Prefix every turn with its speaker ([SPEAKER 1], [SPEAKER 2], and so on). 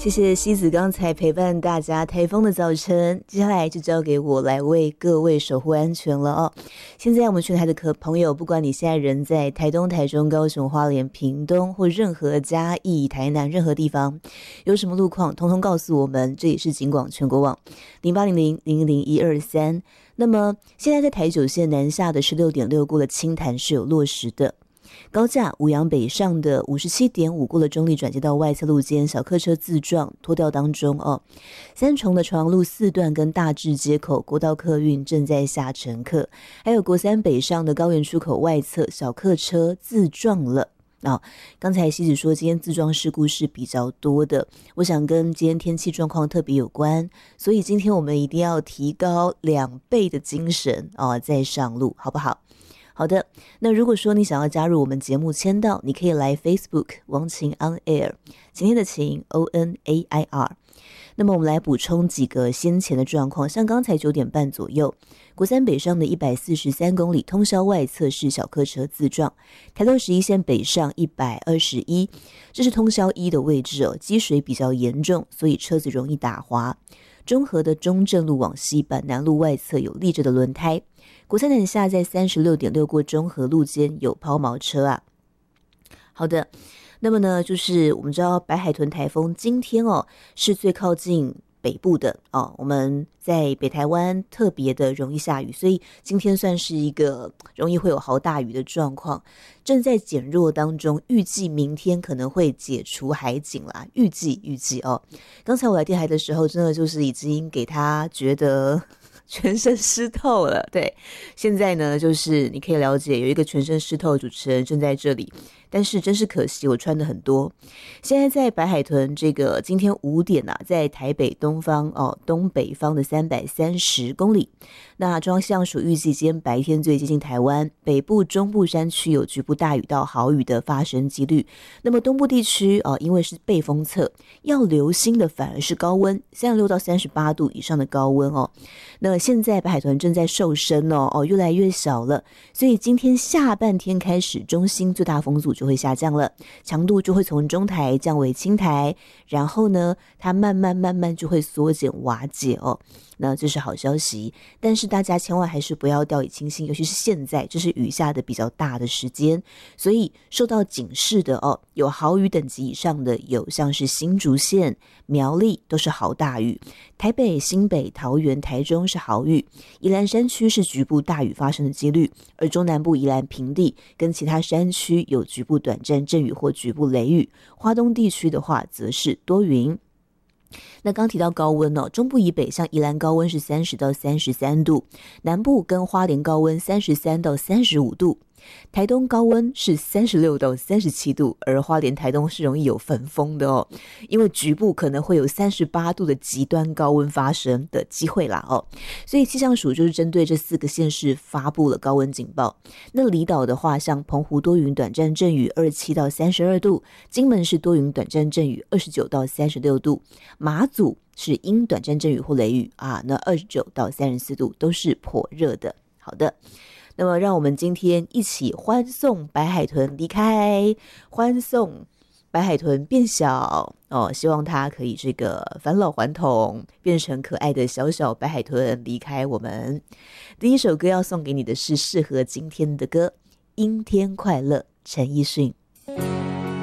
[SPEAKER 1] 谢谢西子刚才陪伴大家台风的早晨，接下来就交给我来为各位守护安全了哦。现在我们全台的朋友，不管你现在人在台东、台中、高雄、花莲、屏东或任何嘉义、台南任何地方，有什么路况，通通告诉我们。这也是警广全国网0800000123。那么现在在台九线南下的16.6过了清潭是有落实的。高架五杨北上的57.5过了中立转接到外侧路肩，小客车自撞脱掉当中哦。三重的朝阳路4段跟大智街口国道客运正在下乘客，还有国三北上的高原出口外侧小客车自撞了。刚才西子说今天自撞事故是比较多的，我想跟今天天气状况特别有关，所以今天我们一定要提高2倍的精神再上路，好不好？好的，那如果说你想要加入我们节目签到，你可以来 Facebook 王晴 On Air， 晴天的晴 ONAIR。 那么我们来补充几个先前的状况，像刚才9点半左右，国三北上的143公里通宵外侧是小客车自撞，台东11线北上121，这是通宵1的位置哦，积水比较严重，所以车子容易打滑。中和的中正路往西板南路外侧有立着的轮胎，国三南下在36.6过中和路间有抛锚车啊。好的，那么呢，就是我们知道白海豚台风今天是最靠近北部的我们在北台湾特别的容易下雨，所以今天算是一个容易会有豪大雨的状况，正在减弱当中，预计明天可能会解除海警啦，预计刚才我来电台的时候，真的就是已经给他觉得全身湿透了。对，现在呢，就是你可以了解有一个全身湿透的主持人正在这里，但是真是可惜，我穿的很多。现在在白海豚这个今天5点在台北东方东北方的330公里。那中央气象署预计今天白天最接近台湾北部、中部山区有局部大雨到豪雨的发生几率。那么东部地区因为是背风侧，要留心的反而是高温，36到38度以上的高温那现在白海豚正在瘦身越来越小了，所以今天下半天开始，中心最大风阻就会下降了，强度就会从中台降为轻台，然后呢，它慢慢就会缩减瓦解那这是好消息，但是大家千万还是不要掉以轻心，尤其是现在这是雨下的比较大的时间，所以受到警示的有豪雨等级以上的有像是新竹县、苗栗都是豪大雨，台北、新北、桃园、台中是豪雨，宜兰山区是局部大雨发生的几率，而中南部宜兰平地跟其他山区有局部短暂阵雨或局部雷雨，花东地区的话则是多云。那刚提到高温中部以北像宜兰高温是30到33度，南部跟花莲高温33到35度，台东高温是36到37度，而花莲台东是容易有焚风的因为局部可能会有38度的极端高温发生的机会啦所以气象署就是针对这4个县市发布了高温警报。那离岛的话，像澎湖多云短暂阵雨27到32度，金门是多云短暂阵雨29到36度，马祖是阴短暂阵雨或雷雨那29到34度都是颇热的。好的，那么让我们今天一起欢送白海豚离开，欢送白海豚变小希望它可以这个返老还童，变成可爱的小小白海豚离开我们。第一首歌要送给你的是适合今天的歌，阴天快乐，陈奕迅。